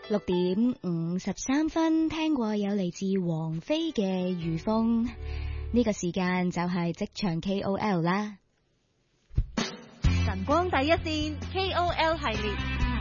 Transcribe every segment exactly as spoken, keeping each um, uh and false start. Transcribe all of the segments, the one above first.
六點五十三分，聽過有嚟自王菲嘅《御風》，呢個時間就係職場 K O L 啦。 晨光第一線 K O L 系列，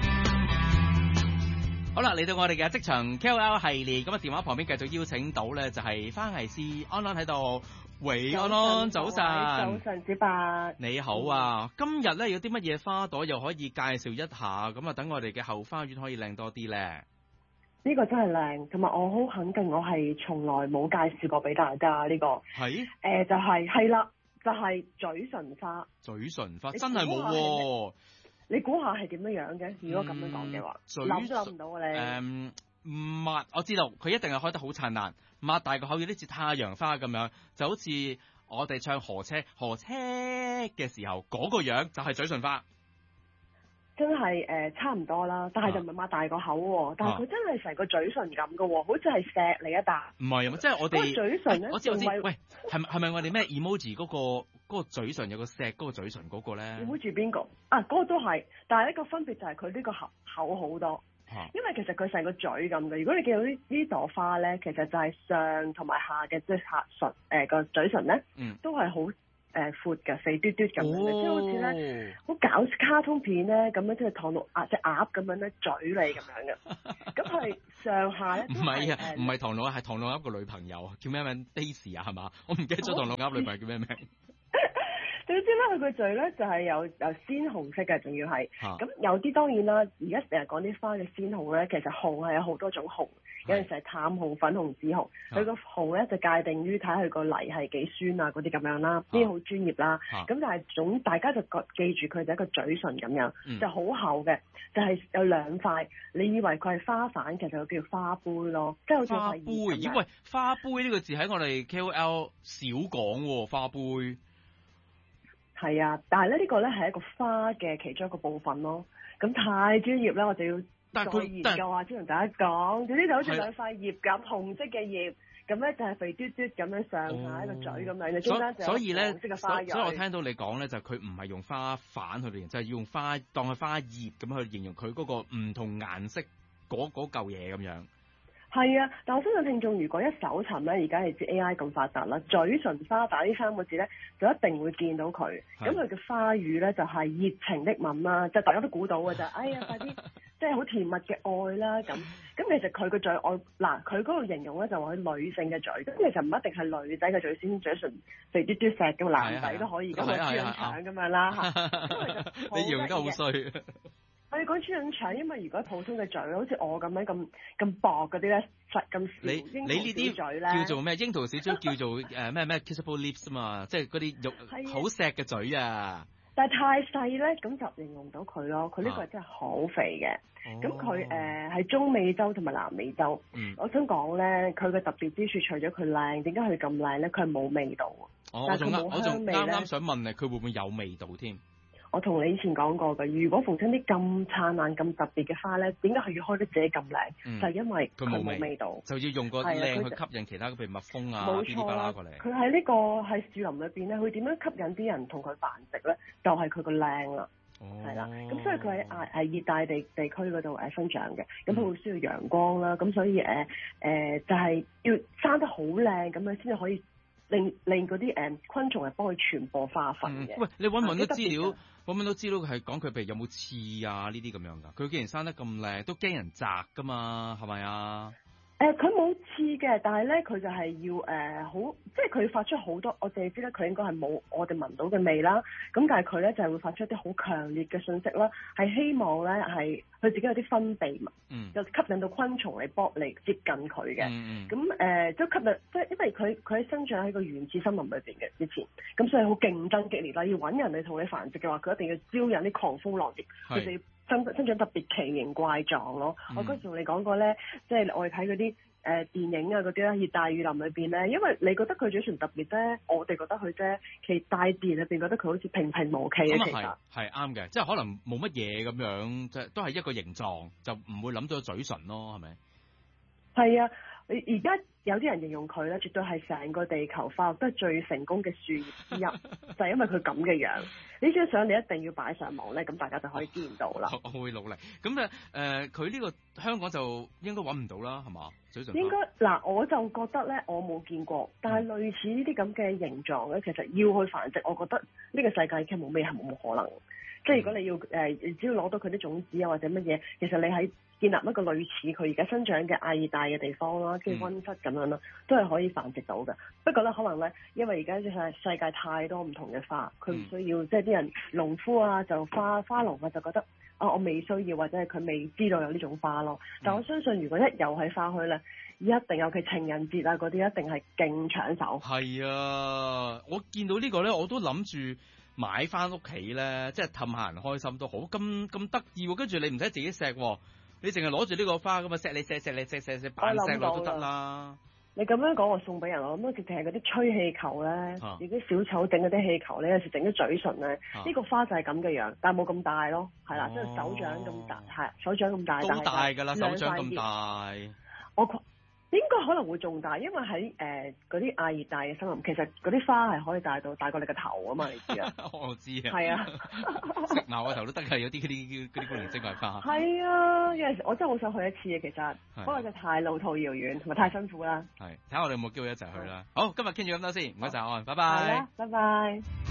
好啦，嚟到我哋嘅職場 K O L 系列，咁啊電話旁邊繼續邀請到咧就係花藝師安安喺度。喂，安安，早晨。 早晨，小白。 你好啊，今日咧有啲乜嘢花朵又可以介紹一下，咁啊等我哋嘅後花園可以靚多啲咧。 呢個真係靚，同埋我好肯定，我係從來冇介紹過俾大家呢、這個。係。誒、呃，就係係啦，就係、是、嘴唇花。 嘴唇花真係冇喎。 你估下係點樣樣嘅？如果咁樣講嘅話，諗都諗唔到啊你。誒、 嗯，抹我知道，佢一定係開得好燦爛。擘大個口有啲似太陽花咁樣，就好似我哋唱河車河車嘅時候嗰、那個樣，就係嘴唇花。 真係誒、呃、差唔多啦，但係就唔係擘大個口喎、啊，但係佢真係成個嘴唇咁嘅喎，好似係錫你一啖。唔係啊，即係我哋、那個、嘴唇咧、哎，我知我知。喂，係咪係咪我哋咩 emoji 嗰、那個嗰、那個嘴唇有個錫嗰個嘴唇嗰個咧 ？emoji 邊個啊？嗰、那個都係，但係呢個分別就係佢呢個口口好多。因為其實佢成個嘴咁嘅，如果你見到呢呢朵花咧，其實就係上同埋下嘅即係下唇誒個嘴唇咧、嗯，都係好誒闊嘅，肥嘟嘟咁樣嘅，即係好似咧好搞卡通片咧咁樣，即係唐老鴨隻鴨咁樣咧嘴你咁樣嘅。咁係上下咧，唔係啊， 唔係唐老鴨，係唐老鴨個女朋友，叫咩名 Daisy 啊，係嘛？我唔記得咗唐老鴨女朋友叫咩名。 總之咧，佢個嘴咧就係、是、有有鮮紅色嘅，仲要係咁、啊、有啲當然啦。而家成日講啲花嘅鮮紅咧，其實紅係有好多種紅，有陣時係淡紅、粉紅、紫紅。佢個紅咧就界定於睇佢個泥係幾酸啊嗰啲咁樣啦，呢啲好專業啦。咁、啊、但係總大家就記住佢就一個嘴唇咁樣，嗯、就好厚嘅，就係、是、有兩塊。你以為佢係花瓣，其實佢叫花杯咯，即係好似花杯。咦喂，花杯呢個字喺我哋 K O L 少講喎，花杯。 係啊，但係咧呢個咧係一個花嘅其中一個部分咯。咁太專業啦，我就要再研究下先同大家講。總之就好似兩塊葉咁，紅色嘅葉，咁咧就係肥嘟嘟咁樣上下一個嘴咁樣，中間就有紅色嘅花蕊。 所以咧，所以我聽到你講咧，就佢唔係用花瓣去形容，就係、是、用花當係花葉咁去形容佢嗰個唔同顏色嗰嗰嚿嘢咁樣。 係啊，但我相信聽眾如果一搜尋咧，而家係知 A I 咁發達啦，嘴唇花打呢三個字咧，就一定會見到佢。咁佢嘅花語咧就係、是、熱情的吻啦，就大家都估到嘅就，哎呀，快啲，即係好甜蜜嘅愛啦咁。咁其實佢個嘴愛嗱，佢嗰個形容咧就話佢女性嘅嘴，咁其實唔一定係女仔嘅嘴先嘴唇肥嘟嘟錫嘅，男仔都可以咁樣豬潤腸咁樣啦嚇。 你形容得好衰。 我哋講豬潤腸，因為如果普通嘅嘴，好似我咁樣咁咁薄嗰啲咧，實咁少櫻桃小嘴咧， 叫做咩？櫻桃小嘴叫做誒咩咩 kissable lips 啊嘛，即係嗰啲肉好錫嘅嘴啊。 但係太細咧，咁就形容唔到佢咯。佢呢個真係好肥嘅。咁佢誒係中美洲同埋南美洲。嗯、我想講咧，佢嘅特別之處，除咗佢靚，點解佢咁靚咧？佢係冇味道。 哦、但係佢冇香味咧。我仲啱啱想問你，佢會唔會有味道添？ 我同你以前講過嘅，如果逢親啲咁燦爛、咁特別嘅花咧，點解佢要開得自己咁靚？嗯、就係、是、因為佢冇味道， 就要用個靚去吸引其他，譬如蜜蜂啊、噼里啪啦過嚟。 佢喺呢個喺樹林裏邊咧，佢點樣吸引啲人同佢繁殖咧？就係佢個靚啦，係、哦、啦。咁所以佢喺誒誒熱帶地地區嗰度誒生長嘅，咁佢會需要陽光啦。咁、嗯、所以誒誒、呃、就係、是、要生得好靚，咁樣先至可以令令嗰啲誒昆蟲係幫佢傳播花粉嘅、嗯。喂， 你揾唔揾到資料？我問到知道係講佢譬如有冇刺啊呢啲咁樣噶，佢既然生得咁靚，都驚人摘噶嘛，係咪啊？ 誒、呃，佢冇刺嘅，但係咧佢就係要誒好、呃，即係佢發出好多，我淨係知得佢應該係冇我哋聞到嘅味啦。咁但係佢咧就係、是、會發出一啲好強烈嘅訊息啦，係希望咧係佢自己有啲分泌物，嗯、就吸引到昆蟲嚟幫嚟接近佢嘅。咁、嗯、誒，都、嗯呃、吸引，即係因為佢佢喺生長喺個原始森林裏邊嘅之前，咁所以好競爭激烈啦。要揾人嚟同你繁殖嘅話，佢一定要招引啲狂蜂浪蝶，佢哋生生長特別奇形怪狀咯。嗯、我嗰時同你講過咧，即係我哋睇嗰啲誒電影啊嗰啲咧，熱帶雨林裏邊咧，因為你覺得佢嘴唇特別咧，我哋覺得佢啫，其實大自然裏邊覺得佢好似平平無奇嘅，其實係啱嘅，即係可能冇乜嘢咁樣，即係都係一個形狀，就唔會諗到嘴唇咯，係咪？ 係啊， 而而家有啲人形容佢咧，絕對係成個地球化學得最成功嘅樹葉之一，就係因為佢咁嘅樣。呢張相你一定要擺上網咧，咁大家就可以見到啦。 我會努力。咁啊誒，佢、呃、呢個香港就應該揾唔到啦，係嘛？水上花應該嗱，我就覺得咧，我冇見過，但係類似呢啲咁嘅形狀咧，其實要去繁殖，我覺得呢個世界已經冇咩係冇可能。即係如果你要誒、呃，只要攞到佢啲種子啊或者乜嘢，其實你喺建立一個類似佢而家生長嘅亞熱帶嘅地方啦，即係溫室咁樣啦，都係可以繁殖到嘅。不過咧，可能咧，因為而家世世界太多唔同嘅花，佢唔需要，嗯、即係啲人農夫啊，就花花農啊，就覺得啊，我未需要或者係佢未知道有呢種花咯。但我相信，如果一有喺花墟咧，一定有佢情人節啊嗰啲，一定係勁搶手。 係啊，我見到個呢個咧，我都諗住買翻屋企咧，即係氹下人開心都好，咁咁得意喎。跟住你唔使自己錫喎，你淨係攞住呢個花咁啊，錫你錫錫你錫錫錫扮錫落都得啦。 你咁樣講我送俾人，我諗直情係嗰啲吹氣球咧， 啊、 自己小丑整嗰啲氣球咧，有時整啲嘴唇咧，呢、啊、個花就係咁嘅樣，但係冇咁大咯，係啦，即係、哦、手掌咁大，係手掌咁大， 都大㗎啦，手掌咁大。 我應該可能會仲大，因為喺誒嗰啲亞熱帶嘅森林，其實嗰啲花係可以大到大過你個頭啊嘛，你知啊？ 我知啊。 係啊， 食埋個頭都得㗎，有啲嗰啲嗰啲古靈精怪花。 係啊，有陣時我真係好想去一次嘅，其實不過就太路途遙遠同埋太辛苦啦。 係，睇下我哋有冇機會一齊去啦。好，今日傾住咁多先，唔該晒，安，拜拜。 係啦，拜拜。